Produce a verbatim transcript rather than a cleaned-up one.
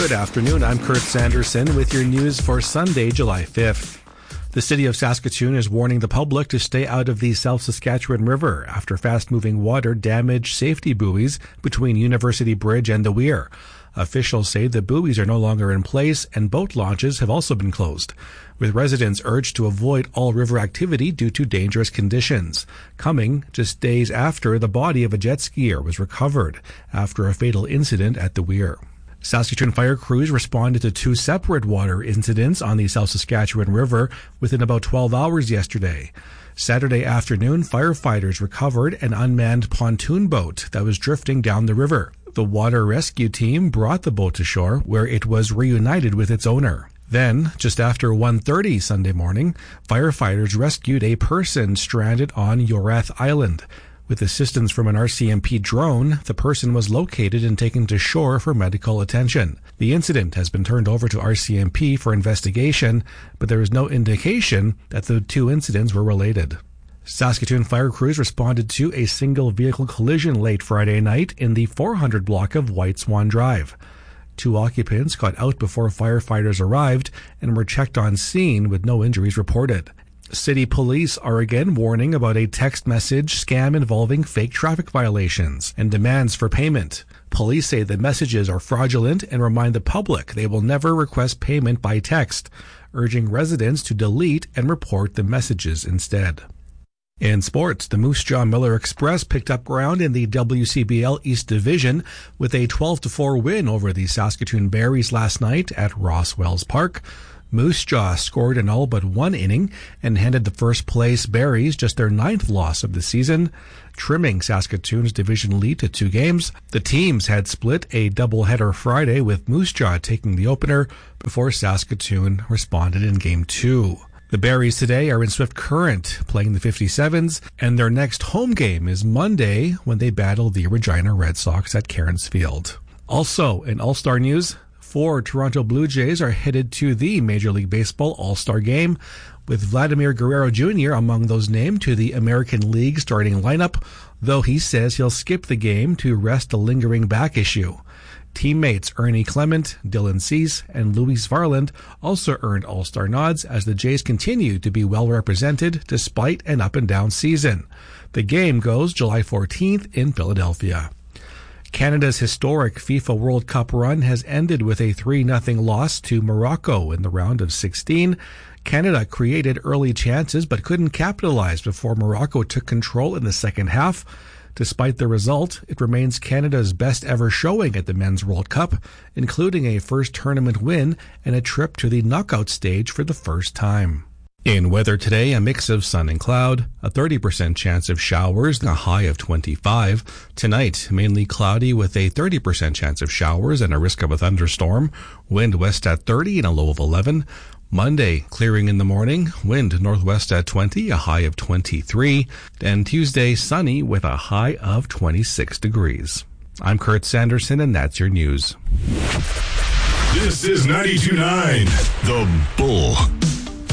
Good afternoon. I'm Kurt Sanderson with your news for Sunday, July fifth. The city of Saskatoon is warning the public to stay out of the South Saskatchewan River after fast-moving water damaged safety buoys between University Bridge and the Weir. Officials say the buoys are no longer in place and boat launches have also been closed, with residents urged to avoid all river activity due to dangerous conditions, coming just days after the body of a jet skier was recovered after a fatal incident at the Weir. Saskatoon fire crews responded to two separate water incidents on the South Saskatchewan River within about twelve hours yesterday. Saturday afternoon, firefighters recovered an unmanned pontoon boat that was drifting down the river. The water rescue team brought the boat to shore, where it was reunited with its owner. Then, just after one thirty Sunday morning, firefighters rescued a person stranded on Yorath Island. With assistance from an R C M P drone, the person was located and taken to shore for medical attention. The incident has been turned over to R C M P for investigation, but there is no indication that the two incidents were related. Saskatoon fire crews responded to a single vehicle collision late Friday night in the four hundred block of White Swan Drive. Two occupants got out before firefighters arrived and were checked on scene with no injuries reported. City police are again warning about a text message scam involving fake traffic violations and demands for payment. Police say the messages are fraudulent and remind the public they will never request payment by text, urging residents to delete and report the messages instead. In sports, the Moose Jaw Miller Express picked up ground in the W C B L East Division with a twelve to four win over the Saskatoon Berries last night at Ross Wells Park. Moose Jaw scored in all but one inning and handed the first-place Berries just their ninth loss of the season, trimming Saskatoon's division lead to two games. The teams had split a doubleheader Friday with Moose Jaw taking the opener before Saskatoon responded in Game two. The Berries today are in Swift Current playing the fifty-sevens, and their next home game is Monday when they battle the Regina Red Sox at Cairns Field. Also, in All-Star news, four Toronto Blue Jays are headed to the Major League Baseball All-Star Game, with Vladimir Guerrero Junior among those named to the American League starting lineup, though he says he'll skip the game to rest a lingering back issue. Teammates Ernie Clement, Dylan Cease, and Luis Varland also earned All-Star nods as the Jays continue to be well represented despite an up-and-down season. The game goes July fourteenth in Philadelphia. Canada's historic FIFA World Cup run has ended with a three nothing loss to Morocco in the round of sixteen. Canada created early chances but couldn't capitalize before Morocco took control in the second half. Despite the result, it remains Canada's best ever showing at the Men's World Cup, including a first tournament win and a trip to the knockout stage for the first time. In weather today, a mix of sun and cloud, a thirty percent chance of showers and a high of twenty-five. Tonight, mainly cloudy with a thirty percent chance of showers and a risk of a thunderstorm. Wind west at thirty and a low of eleven. Monday, clearing in the morning, wind northwest at twenty, a high of twenty-three. And Tuesday, sunny with a high of twenty-six degrees. I'm Kurt Sanderson, and that's your news. This is ninety-two point nine The Bull.